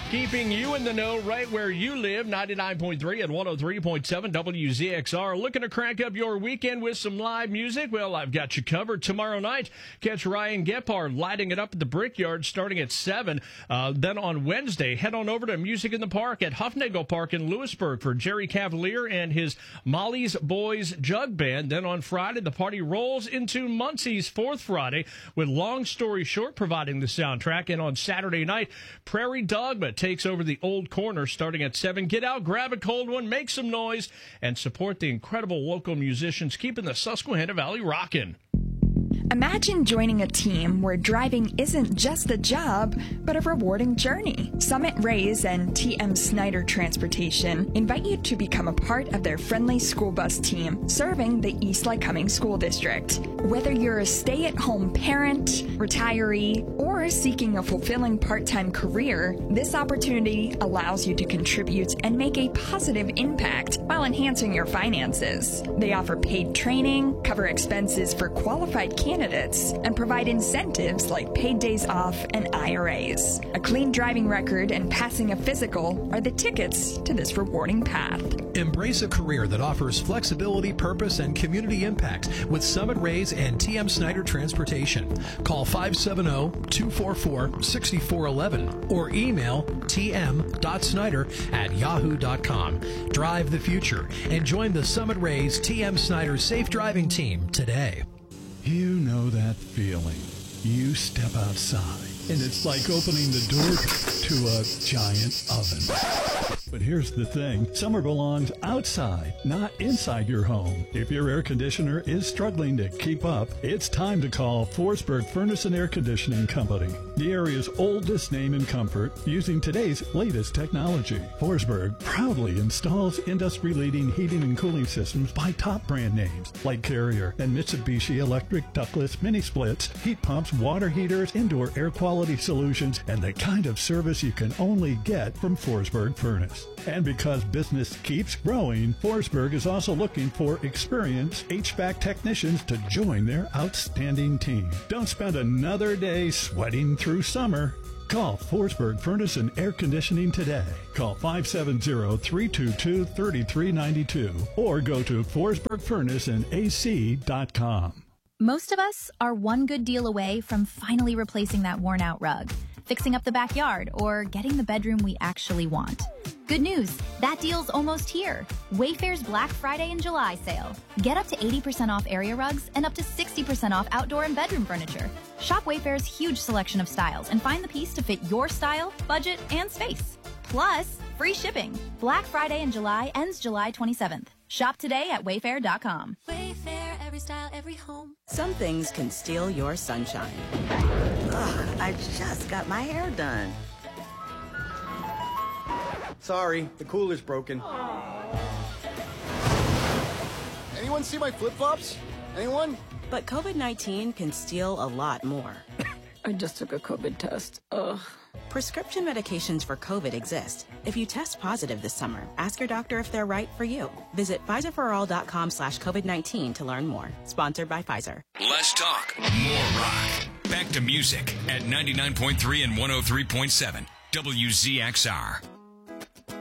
Keeping you in the know right where you live, 99.3 and 103.7 WZXR. Looking to crank up your weekend with some live music? Well, I've got you covered. Tomorrow night, catch Ryan Gephardt lighting it up at the Brickyard starting at 7. Then on Wednesday, head on over to Music in the Park at Huffnagel Park in Lewisburg for Jerry Cavalier and his Molly's Boys Jug Band. Then on Friday, the party rolls into Muncie's Fourth Friday with Long Story Short providing the soundtrack. And on Saturday night, Prairie Dogma takes over the Old Corner starting at 7. Get out, grab a cold one, make some noise, and support the incredible local musicians keeping the Susquehanna Valley rocking. Imagine joining a team where driving isn't just a job, but a rewarding journey. Summit Rays and TM Snyder Transportation invite you to become a part of their friendly school bus team serving the East Lycoming School District. Whether you're a stay-at-home parent, retiree, or seeking a fulfilling part-time career, this opportunity allows you to contribute and make a positive impact while enhancing your finances. They offer paid training, cover expenses for qualified candidates, and provide incentives like paid days off and IRAs. A clean driving record and passing a physical are the tickets to this rewarding path. Embrace a career that offers flexibility, purpose, and community impact with Summit Rays and TM Snyder Transportation. Call 570-244-6411 or email tm.snyder@yahoo.com. Drive the future and join the Summit Rays TM Snyder Safe Driving Team today. You know that feeling. You step outside, and it's like opening the door to a giant oven. But here's the thing. Summer belongs outside, not inside your home. If your air conditioner is struggling to keep up, it's time to call Forsberg Furnace and Air Conditioning Company, the area's oldest name in comfort, using today's latest technology. Forsberg proudly installs industry-leading heating and cooling systems by top brand names like Carrier and Mitsubishi Electric ductless mini splits, heat pumps, water heaters, indoor air quality solutions, and the kind of service you can only get from Forsberg Furnace. And because business keeps growing, Forsberg is also looking for experienced HVAC technicians to join their outstanding team. Don't spend another day sweating through summer. Call Forsberg Furnace and Air Conditioning today. Call 570-322-3392 or go to forsbergfurnaceandac.com. Most of us are one good deal away from finally replacing that worn-out rug, fixing up the backyard, or getting the bedroom we actually want. Good news, that deal's almost here. Wayfair's Black Friday and July sale. Get up to 80% off area rugs and up to 60% off outdoor and bedroom furniture. Shop Wayfair's huge selection of styles and find the piece to fit your style, budget, and space. Plus, free shipping. Black Friday in July ends July 27th. Shop today at wayfair.com. Wayfair, every style, every home. Some things can steal your sunshine. Ugh, I just got my hair done. Sorry, the cooler's broken. Anyone see my flip-flops? Anyone? But COVID-19 can steal a lot more. I just took a COVID test. Ugh. Prescription medications for COVID exist. If you test positive this summer, ask your doctor if they're right for you. Visit PfizerForAll.com/COVID-19 to learn more. Sponsored by Pfizer. Less talk, more rock. Back to music at 99.3 and 103.7 WZXR.